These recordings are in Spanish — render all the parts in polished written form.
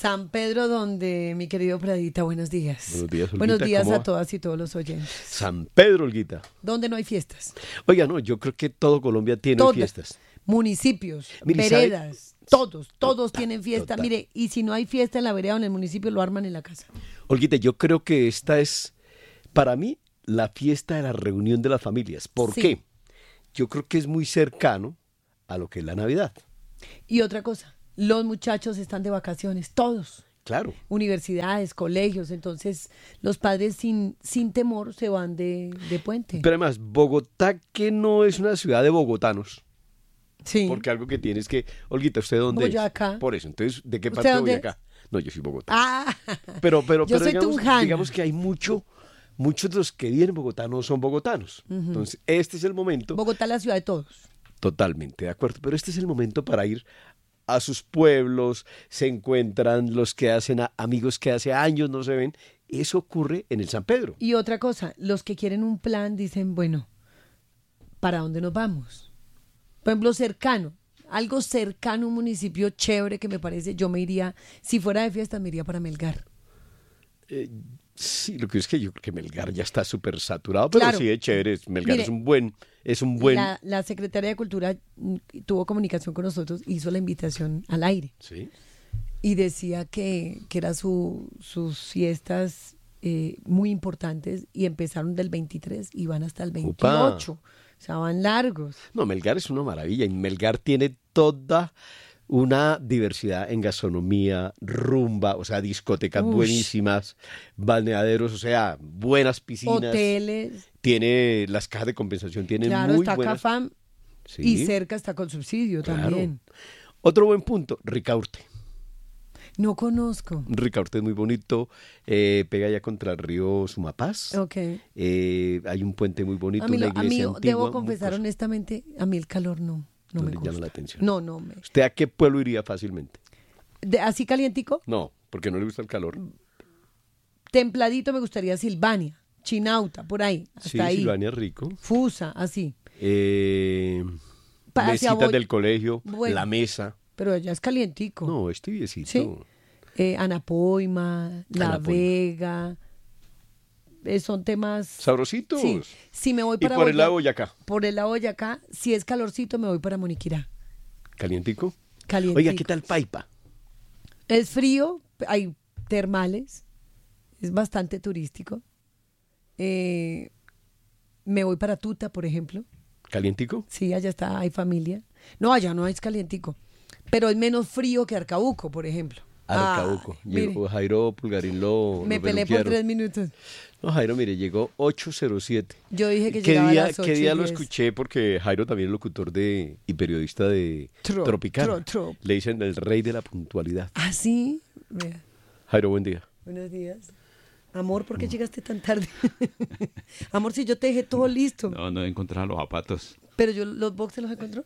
San Pedro, donde mi querido Pradita, buenos días. Buenos días, Olguita. Buenos días ¿Cómo a va? todas y todos los oyentes. San Pedro, Olguita. ¿Dónde no hay fiestas? Oiga, no, yo creo que todo Colombia tiene Todas. fiestas. Municipios, Mire, ¿sabe? veredas, todos Total, tienen fiesta. total. Mire, y si no hay fiesta en la vereda o en el municipio, lo arman en la casa. Olguita, yo creo que esta es, para mí, la fiesta de la reunión de las familias. ¿Por Sí. qué? Yo creo que es muy cercano a lo que es la Navidad. Y otra cosa, los muchachos están de vacaciones, todos. Claro. Universidades, colegios, entonces los padres sin temor se van de puente. Pero además, Bogotá, que no es una ciudad de bogotanos. Sí. Porque algo que tienes que... Olguita, ¿usted dónde Boyacá. es? Por eso, entonces, ¿de qué ¿Usted parte de dónde Boyacá? No, yo soy Bogotá. Ah, Pero yo soy tunjana. digamos que hay muchos de los que vienen en Bogotá no son bogotanos. Entonces, este es el momento, Bogotá, la ciudad de todos. totalmente de acuerdo, pero este es el momento para ir a sus pueblos, se encuentran los que hacen amigos que hace años no se ven. Eso ocurre en el San Pedro. Y otra cosa, los que quieren un plan dicen, bueno, ¿para dónde nos vamos? Por ejemplo, cercano, algo cercano, un municipio chévere que me parece, yo me iría, si fuera de fiesta, me iría para Melgar. Sí, lo que es que yo creo que Melgar ya está súper saturado, pero Claro. sí es chévere. Melgar Mire, es un buen... La Secretaría de Cultura tuvo comunicación con nosotros, hizo la invitación al aire Sí. y decía que eran sus fiestas muy importantes y empezaron del 23 y van hasta el 28. O sea, van largos. No, Melgar es una maravilla y Melgar tiene toda una diversidad en gastronomía, rumba, o sea, discotecas Ush. buenísimas, balneaderos, o sea, buenas piscinas. Hoteles, Tiene las cajas de compensación, tienen claro, muy está buenas. Cafam Sí, y cerca está con subsidio claro. también. Otro buen punto, Ricaurte. No conozco. Ricaurte es muy bonito, pega ya contra el río Sumapaz. Ok. Hay un puente muy bonito, A mí, una a mí iglesia antigua. debo muy confesar cosa. honestamente, a mí el calor no No me le llama gusta. la atención. No. ¿Usted a qué pueblo iría fácilmente? ¿Así calientico? No, porque no le gusta el calor. Templadito me gustaría Silvania, Chinauta, por ahí, hasta Sí, ahí. Silvania es rico. Fusa, así. Hacia Mesitas Boy- del colegio, Bueno. la mesa. Pero ya es calientico. No, es tibiecito. Sí. Anapoima, La Anapoima. Vega. Son temas... Sabrositos. Sí. Si me voy Y para por el lado de Boyacá, Boyacá, por el lado de Boyacá, si es calorcito, me voy para Moniquirá. calientico. Calientico. Oiga, ¿qué tal Paipa? Es frío, hay termales, es bastante turístico. Me voy para Tuta, por ejemplo. ¿Calientico? Sí, allá está, hay familia. No, allá no es calientico, pero es menos frío que Arcabuco, por ejemplo. Arcabuco. Mire, Llegó Jairo Pulgarín me lo peleé por peluquearon. 3 minutos. No, Jairo, mire, llegó 8:07. Yo dije que ¿Qué llegaba día, a las 8 qué día y lo 10. escuché? Porque Jairo también es locutor y periodista de Tropicana. Trop. Le dicen el rey de la puntualidad. ¿Ah, sí? Vea. Jairo, buen día. Buenos días. Amor, ¿por qué llegaste tan tarde? Amor, si yo te dejé todo listo. No encontraba los zapatos. Pero yo los boxes los encontró.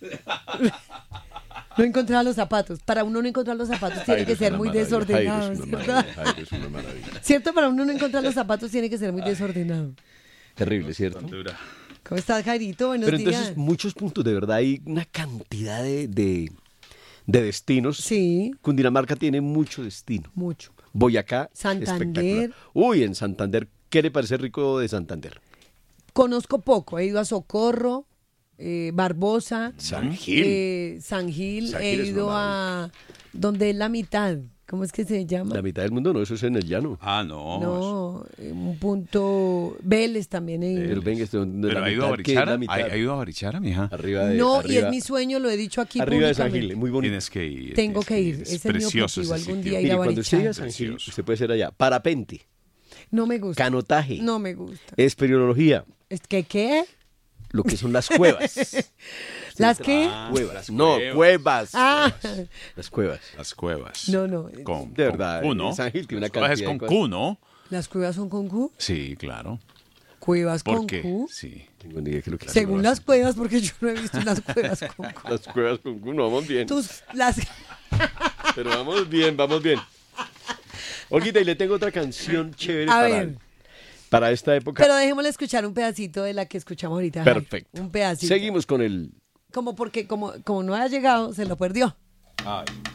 No encontraba los zapatos. Para uno no encontrar los zapatos tiene Jairo que es ser una muy maravilla, desordenado, Jairo es una ¿cierto? maravilla, Jairo es una maravilla. ¿Cierto? Para uno no encontrar los zapatos tiene que ser muy desordenado. Terrible, ¿cierto? ¿Cómo estás, Jairito? Buenos Pero días. entonces, muchos puntos, de verdad, hay una cantidad de destinos. Sí, Cundinamarca tiene mucho destino. mucho. Boyacá, Santander. espectacular. Uy, en Santander, ¿qué le parece rico de Santander? Conozco poco. He ido a Socorro, Barbosa, San Gil. San Gil. San He Gil es una ido a donde es la mitad. ¿Cómo es que se llama? La mitad del mundo no, eso es en el llano. Ah, no. No, un punto. Vélez también he ido. Pero venga, esto donde Pero la ha ido a mitad, ¿qué es la Barichara. mitad? ¿Ha ido a Barichara, mija? Arriba de, No, y arriba, es mi sueño, lo he dicho aquí arriba de San públicamente. Gil, muy bonito. Tienes que ir. Tengo tienes que ir. Es Ese es mi precioso objetivo, ese algún sitio. día ir Mire, a cuando usted llegue a Barichara. San Gil, Precioso. usted puede ser allá. Parapente, No me gusta. canotaje, No me gusta. espeleología, ¿Es que qué? lo que son las cuevas. ¿Las qué? Cuevas. No, cuevas. Ah, Las cuevas. Las cuevas. no. Con, De verdad, con Q, ¿no? San Gil tiene una Las cuevas es cantidad de con cosas. Q, ¿no? ¿Las cuevas son con Q? Sí, claro. ¿Cuevas ¿Por con qué? Q? Sí. Tengo ni idea qué es lo que Según las cuevas, porque yo no he visto las cuevas con Q. Las cuevas con Q, no, vamos bien. Las... Pero vamos bien, vamos bien. Olguita, y le tengo otra canción chévere A ver. para esta época. Pero dejémosle escuchar un pedacito de la que escuchamos ahorita. Jairo. Perfecto. Un pedacito. Seguimos con el... Como porque como no ha llegado, se lo perdió. Ay.